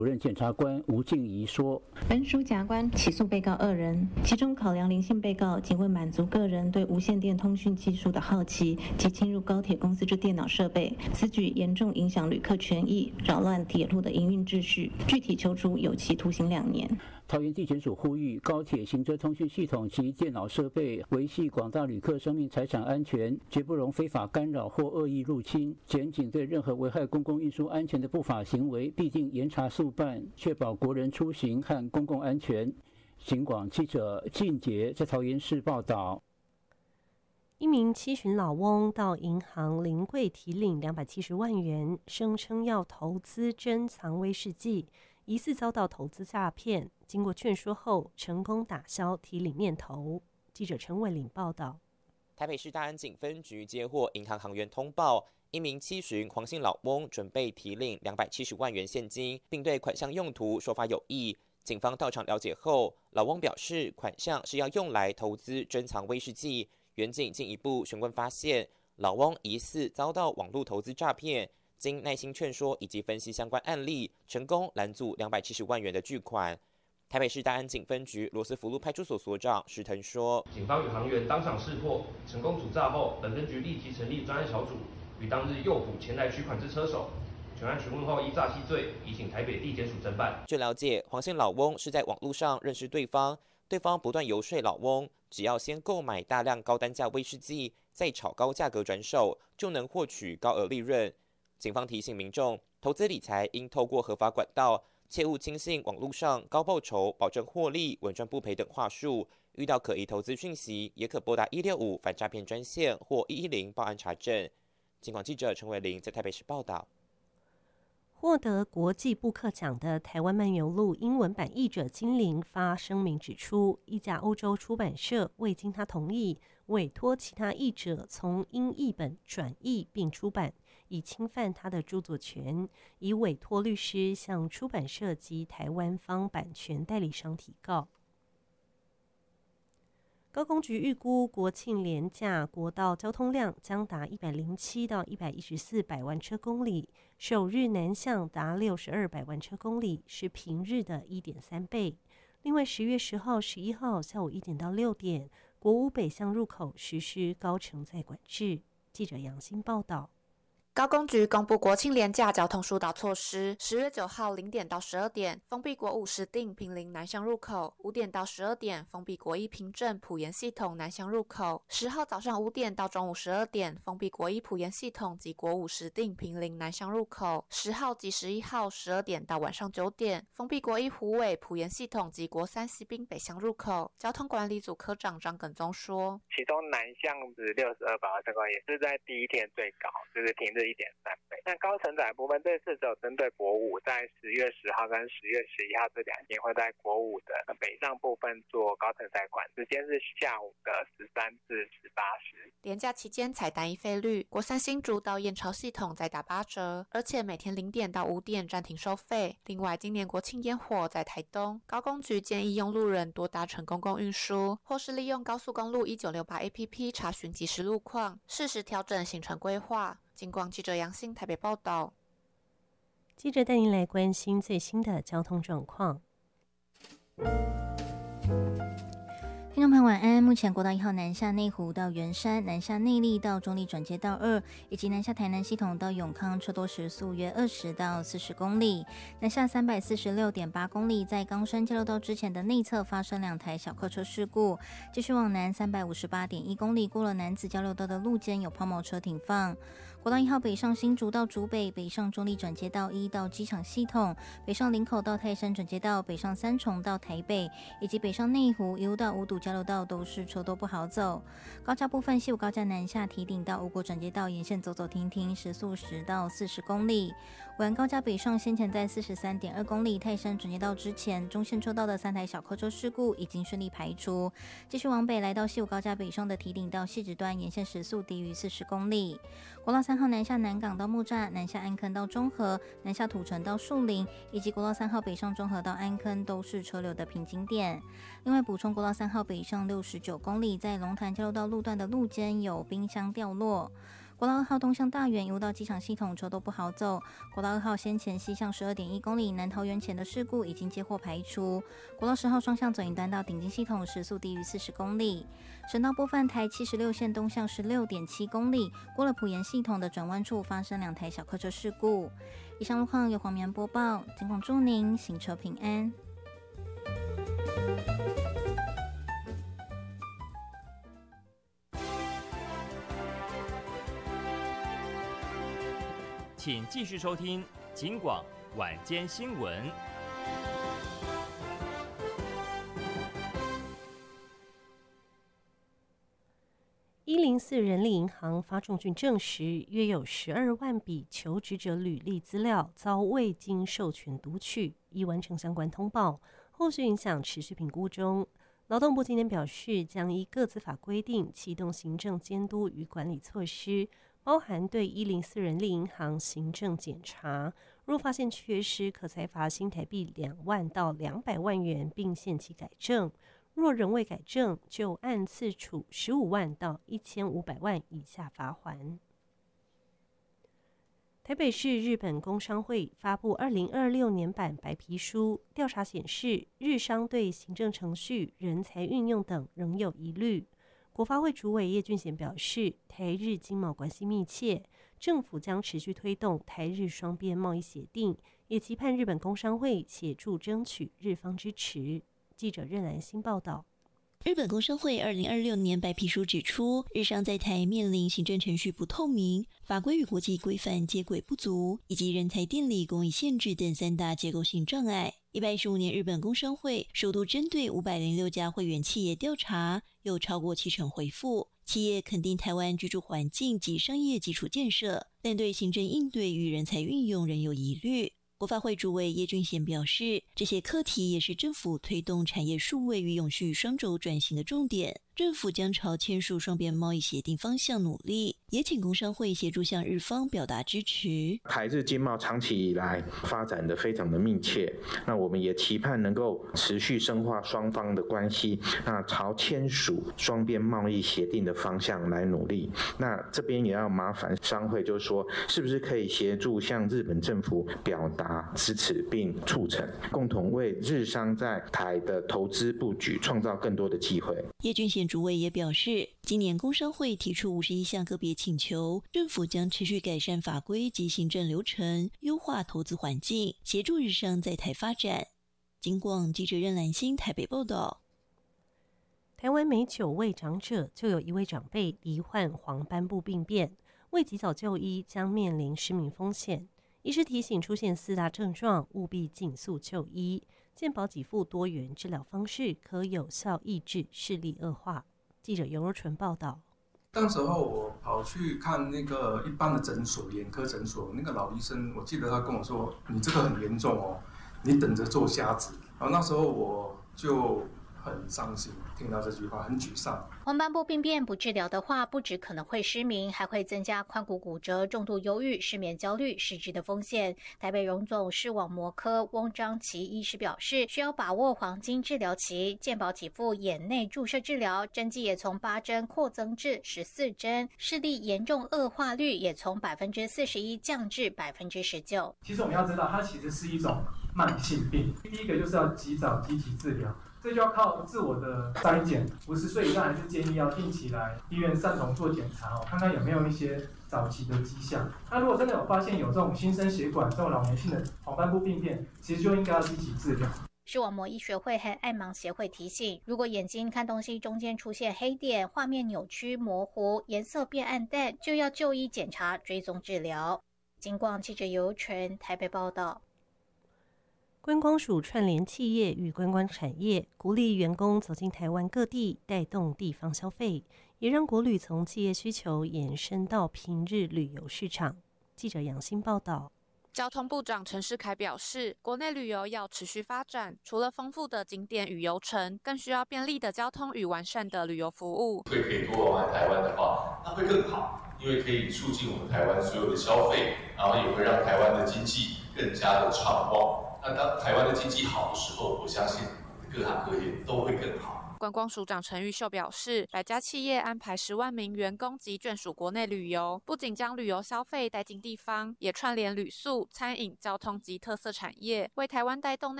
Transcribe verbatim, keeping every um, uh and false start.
主任检察官吴静怡说， 本署检察官起诉被告二人，其中考量林姓被告仅为满足个人对无线电通讯技术的好奇及侵入高铁公司之电脑设备，此举严重影响旅客权益，扰乱铁路的营运秩序，具体求处有期徒刑两年。 桃园地检署呼吁高铁行车通讯系统及电脑设备维系广大旅客生命财产安全，绝不容非法干扰或恶意入侵。检警对任何危害公共运输安全的不法行为，必定严查速办，确保国人出行和公共安全。警广记者靳杰在桃园市报道。 一名七旬老翁到银行临柜提领两百七十万元，声称要投资珍藏威士忌，疑似遭到投资诈骗。经过劝说后，成功打消提领念头。记者陈伟玲报道。 台北市大安警分局接获银行行员通报，一名七旬黄姓老翁准备提领两百七十万元现金，并对款项用途说法有异。警方到场了解后，老翁表示款项是要用来投资珍藏威士忌。远警进一步询问发现，老翁疑似遭到网络投资诈骗，经耐心劝说以及分析相关案例，成功拦阻两百七十万元的巨款。台北市大安警分局罗斯福路派出所所长石腾说， 警方与行员当场识破，成功阻诈后，本分局立即成立专案小组，与当日诱捕前来取款之车手全案询问后，依诈欺罪移请台北地检署侦办。 据了解，黄姓老翁是在网络上认识对方，对方不断游说老翁，只要先购买大量高单价威士忌，再炒高价格转手，就能获取高额利润。警方提醒民众，投资理财应透过合法管道，切勿轻信网络上高报酬、保证获利、稳赚不赔等话术。遇到可疑投资讯息，也可拨打一六五反诈骗专线或一一零报案查证。警广记者陈伟玲在台北市报道。 获得国际布克奖的台湾漫游录英文版译者金玲发声明指出，一家欧洲出版社未经他同意，委托其他译者从英译本转译并出版，以侵犯他的著作权，已委托律师向出版社及台湾方版权代理商提告。高公局预估国庆连假国道交通量将达一百零七到一百一十四百万车公里，首日南向达六十二百万车公里，是平日的一点三倍。另外，十月十号、十一号下午一点到六点，国五北向入口实施高承载管制。记者杨欣报道。 高公局公布国庆连假交通疏导措施，十月九号零点到十二点封闭国五石碇坪林南向入口，五点到十二点封闭国一平镇埔盐系统南向入口，十号早上五点到中午十二点封闭国一埔盐系统及国五石碇坪林南向入口，十号及十一号十二点到晚上九点封闭国一虎尾埔盐系统及国三西滨北向入口。交通管理组科长张耿宗说， 其中南向是六十二百万车公里，也是在第一天最高，就是平日一点三倍。那高承载部分这次只有针对国五，在十月十号跟十月十一号这两天会在国五的北上部分做高承载管，时间是下午的十三至十八时。 连假期间采单一费率，国三新竹到燕巢系统再打八折，而且每天零点到五点暂停收费。另外，今年国庆烟火在台东，高公局建议用路人多搭乘公共运输，或是利用高速公路一九六八 A P P 查询即时路况，适时调整行程规划。警广记者杨欣台北报道。 记者带您来关心最新的交通状况。 听众朋友晚安，目前国道一号南下内湖到圆山、南下内坜到中坜转接道二，以及南下台南系统到永康，车多时速约二十到四十公里。南下三百四十六点八公里，在冈山交流道之前的内侧发生两台小客车事故。继续往南三百五十八点一公里，过了南子交流道的路肩有抛锚车停放。国道一号北上新竹到竹北，北上中坜转接道一到机场系统，北上林口到泰山转接道，北上三重到台北，以及北上内湖一路到五堵交流道都是车多不好走。高架部分，西武高架南下提顶到五股转接道沿线走走停停，时速十到四十公里。晚高架北上先前在四十三点二公里泰山转接道之前，中线车道的三台小客车事故已经顺利排除。继续往北来到西武高架北上的提顶到汐止段沿线时速低于四十公里。国道三号南下南港到木栅，南下安坑到中和，南下土城到树林，以及国道三号北上中和到安坑都是车流的瓶颈点。另外补充，国道三号北上六十九公里，在龙潭交流道路段的路肩有冰箱掉落。 国道二号东向大园，一路到机场系统车都不好走。国道二号先前西向十二点一公里南桃园前的事故已经接获排除。国道十号双向走引端到顶金系统时速低于四十公里。省道部分台七十六线东向十六点七公里，过了埔盐系统的转弯处发生两台小客车事故。以上路况由黄棉播报，尽管祝您行车平安。 请继续收听警广晚间新闻。 一零四人力银行发重讯证实，约有十二万笔求职者履历资料遭未经授权读取，已完成相关通报，后续影响持续评估中。劳动部今天表示，将依各自法规定启动行政监督与管理措施，包含对一零四人力银行行政检查，若发现缺失，可裁罚新台币两万到两百万元，并限期改正。若仍未改正，就按次处十五万到一千五百万以下罚锾。台北市日本工商会发布二零二六年版白皮书，调查显示，日商对行政程序、人才运用等仍有疑虑。国发会主委叶俊贤表示，台日经贸关系密切，政府将持续推动台日双边贸易协定，也期盼日本工商会协助争取日方支持。记者任兰欣报道。 日本工商会二零二六年白皮书指出，日商在台面临行政程序不透明、法规与国际规范接轨不足，以及人才电力供应限制等三大结构性障碍。一百一十五年，日本工商会首度针对五百零六家会员企业调查，有超过七成回复，企业肯定台湾居住环境及商业基础建设，但对行政应对与人才运用仍有疑虑。国发会主委叶俊贤表示，这些课题也是政府推动产业数位与永续双轴转型的重点，政府将朝签署双边贸易协定方向努力，也请工商会协助向日方表达支持。 台日经贸长期以来发展的非常的密切，那我们也期盼能够持续深化双方的关系，那朝签署双边贸易协定的方向来努力。那这边也要麻烦商会，就是说是不是可以协助向日本政府表达支持并促成，共同为日商在台的投资布局创造更多的机会。 叶俊贤主委也表示，今年工商会提出五十一项个别请求，政府将持续改善法规及行政流程，优化投资环境，协助日商在台发展。警广记者任兰欣台北报道。 台湾每九位长者就有一位长辈罹患黄斑部病变，未及早就医将面临失明风险。医师提醒，出现四大症状务必尽速就医。健保给付多元治疗方式可有效抑制视力恶化。记者尤若纯报道。 当时候我跑去看那个一般的诊所，眼科诊所，那个老医生，我记得他跟我说：“你这个很严重哦，你等着做瞎子。”然后那时候我就很伤心，听到这句话很沮丧。 黄斑部病变不治疗的话，不只可能会失明，还会增加髋骨骨折、重度忧郁、失眠焦虑、失智的风险。台北荣总视网膜科翁章琪医师表示，需要把握黄金治疗期，健保给付眼内注射治疗，针剂也从八针扩增至十四针，视力严重恶化率也从百分之四十一降至百分之十九。 其实我们要知道，它其实是一种慢性病。第一个就是要及早积极治疗。这就要靠自我的筛检，五十岁以上还是建议要定期来医院散瞳做检查哦，看看有没有一些早期的迹象。那如果真的有发现有这种新生血管这种老年性的黄斑部病变，其实就应该要积极治疗。 视网膜医学会和爱盲协会提醒，如果眼睛看东西中间出现黑点、画面扭曲、模糊、颜色变暗淡，就要就医检查、追踪治疗。警广记者尤纯台北报道。 观光署串联企业与观光产业，鼓励员工走进台湾各地，带动地方消费，也让国旅从企业需求延伸到平日旅游市场。记者杨欣报道。 交通部长陈世凯表示，国内旅游要持续发展，除了丰富的景点与游程，更需要便利的交通与完善的旅游服务。 会可以多玩玩台湾的话，那会更好，因为可以促进我们台湾所有的消费，然后也会让台湾的经济更加的畅旺。那当台湾的经济好的时候，我相信各行各业都会更好。 观光署长陈玉秀表示，百家企业安排十万名员工及眷属国内旅游，不仅将旅游消费带进地方，也串联旅宿、餐饮、交通及特色产业，为台湾带动内